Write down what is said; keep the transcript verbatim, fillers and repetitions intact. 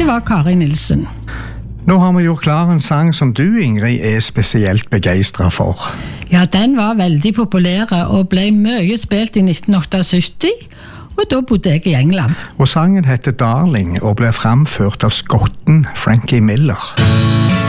var Kari Nilsen. Nå har vi gjort klar en sang som du, Ingrid, er spesielt begeistret for. Ja, den var veldig populær og ble mye spilt i nitten syttiåtte, og da bodde jeg i England. Og sangen heter Darling og ble framført av skotten Frankie Miller.